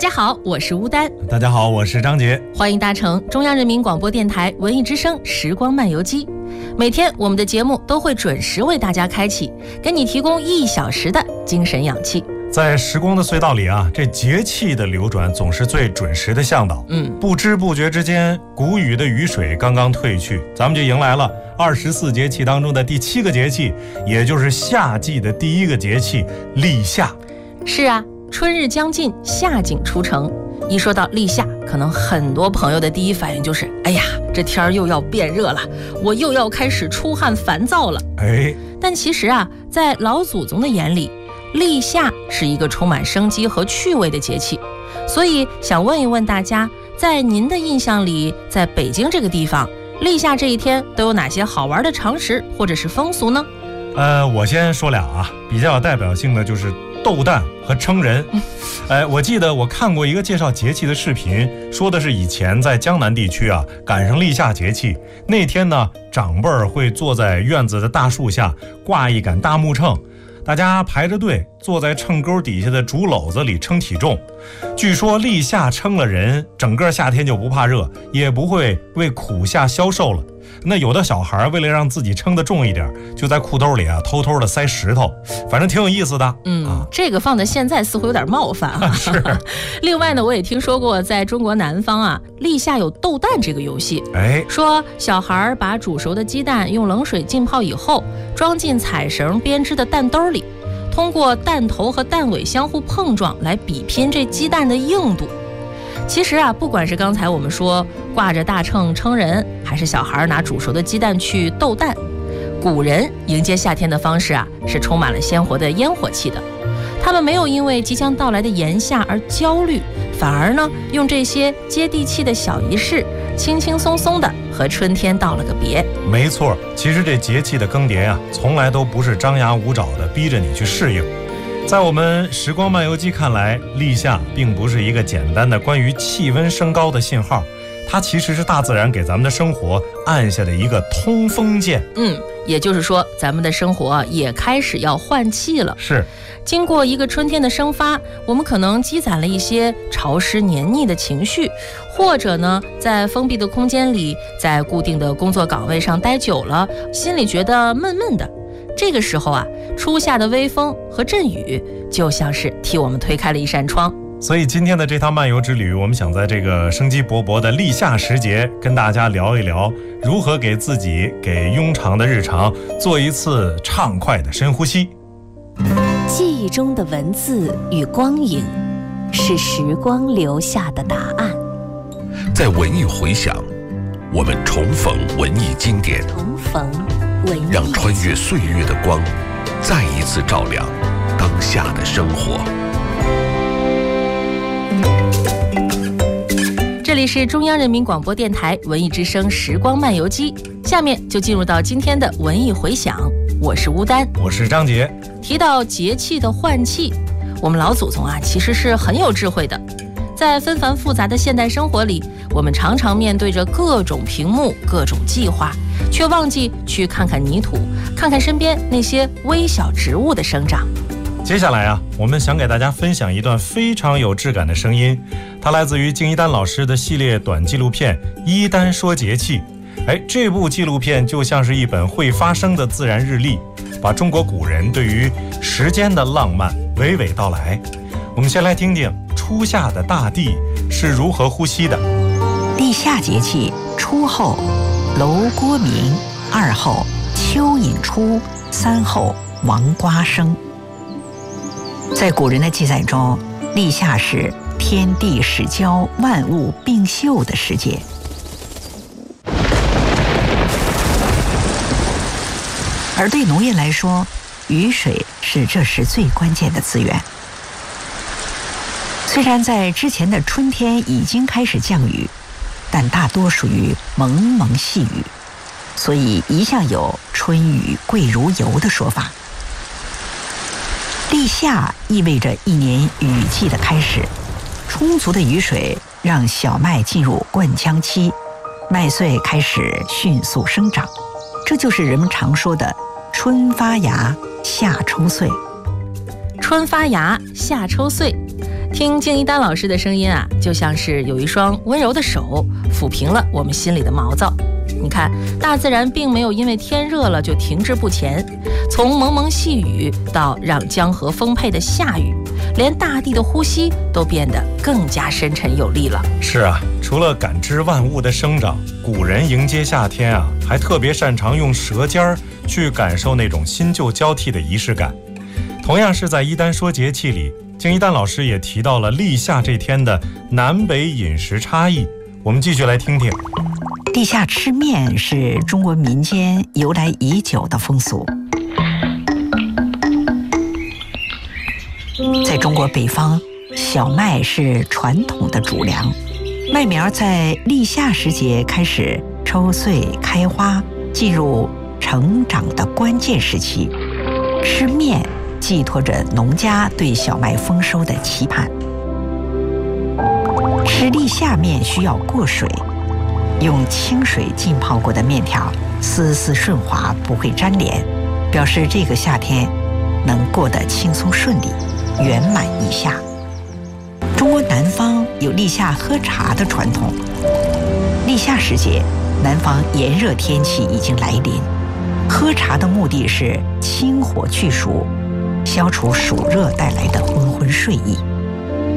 家好，我是乌丹。 大家好，我是张杰。 欢迎搭乘中央人民广播电台文艺之声时光漫游机。每天我们的节目都会准时为大家开启，给你提供1小时的精神氧气。 在时光的隧道里啊，这节气的流转总是最准时的向导。不知不觉之间，谷雨的雨水刚刚退去，咱们就迎来了24节气当中的第7个节气，也就是夏季的第1个节气立夏。 是啊，春日将近，夏景初成。一说到立夏，可能很多朋友的第一反应就是，哎呀，这天又要变热了，我又要开始出汗烦躁了。但其实啊，在老祖宗的眼里，立夏是一个充满生机和趣味的节气。所以想问一问大家，在您的印象里，在北京这个地方，立夏这一天都有哪些好玩的常识或者是风俗呢？ 我先说俩啊，比较有代表性的就是斗蛋和称人。我记得我看过一个介绍节气的视频，说的是以前在江南地区啊，赶上立夏节气那天呢，长辈儿会坐在院子的大树下，挂一杆大木秤，大家排着队坐在秤钩底下的竹篓子里称体重。据说立夏称了人，整个夏天就不怕热，也不会为苦夏消瘦了。那有的小孩为了让自己称得重一点，就在裤兜里啊偷偷的塞石头，反正挺有意思的。 这个放在现在似乎有点冒犯啊。 是。 另外呢，我也听说过在中国南方啊，立夏有斗蛋这个游戏。说小孩把煮熟的鸡蛋用冷水浸泡以后，装进彩绳编织的蛋兜里，通过蛋头和蛋尾相互碰撞来比拼这鸡蛋的硬度。其实啊，不管是刚才我们说挂着大秤称人，还是小孩拿煮熟的鸡蛋去斗蛋，古人迎接夏天的方式啊，是充满了鲜活的烟火气的。他们没有因为即将到来的炎夏而焦虑，反而呢，用这些接地气的小仪式，轻轻松松的和春天道了个别。 没错，其实这节气的更迭啊，从来都不是张牙舞爪的逼着你去适应。在我们时光漫游机看来，立夏并不是一个简单的关于气温升高的信号，它其实是大自然给咱们的生活按下的一个通风键。 也就是说，咱们的生活也开始要换气了。 是， 经过一个春天的生发，我们可能积攒了一些潮湿黏腻的情绪，或者呢，在封闭的空间里，在固定的工作岗位上待久了，心里觉得闷闷的。这个时候啊，初夏的微风和阵雨就像是替我们推开了一扇窗。 所以今天的这趟漫游之旅，我们想在这个生机勃勃的立夏时节，跟大家聊一聊如何给自己、给庸常的日常做一次畅快的深呼吸。 记忆中的文字与光影，是时光留下的答案。 在文艺回响，我们重逢文艺经典，让穿越岁月的光再一次照亮当下的生活。 这里是中央人民广播电台文艺之声时光漫游机，下面就进入到今天的文艺回响。我是乌丹， 我是张杰。 提到节气的换气，我们老祖宗啊，其实是很有智慧的。在纷繁复杂的现代生活里，我们常常面对着各种屏幕、各种计划，却忘记去看看泥土，看看身边那些微小植物的生长。 接下来啊，我们想给大家分享一段非常有质感的声音，它来自于敬一丹老师的系列短纪录片《一丹说节气》。这部纪录片就像是一本会发声的自然日历，把中国古人对于时间的浪漫娓娓道来。我们先来听听初夏的大地是如何呼吸的。 立夏节气，初后楼郭鸣，2后蚯蚓出，3后王瓜生。在古人的记载中，立夏是天地始交、万物并秀的时节。而对农业来说，雨水是这时最关键的资源。虽然在之前的春天已经开始降雨，但大多属于蒙蒙细雨，所以一向有春雨贵如油的说法。立夏意味着一年雨季的开始，充足的雨水让小麦进入灌浆期，麦穗开始迅速生长，这就是人们常说的春发芽，夏抽穗。 春发芽，夏抽穗， 听敬一丹老师的声音啊，就像是有一双温柔的手抚平了我们心里的毛躁。你看，大自然并没有因为天热了就停滞不前，从蒙蒙细雨到让江河丰沛的夏雨，连大地的呼吸都变得更加深沉有力了。 是啊，除了感知万物的生长，古人迎接夏天啊，还特别擅长用舌尖儿去感受那种新旧交替的仪式感。同样是在一丹说节气里，敬一丹老师也提到了立夏这天的南北饮食差异，我们继续来听听。 立夏吃面是中国民间由来已久的风俗。在中国北方，小麦是传统的主粮，麦苗在立夏时节开始抽穗开花，进入成长的关键时期。吃面寄托着农家对小麦丰收的期盼。吃立夏面需要过水，用清水浸泡过的面条丝丝顺滑，不会粘连，表示这个夏天能过得轻松顺利，圆满一夏。中国南方有立夏喝茶的传统。立夏时节，南方炎热天气已经来临，喝茶的目的是清火去暑，消除暑热带来的昏昏睡意。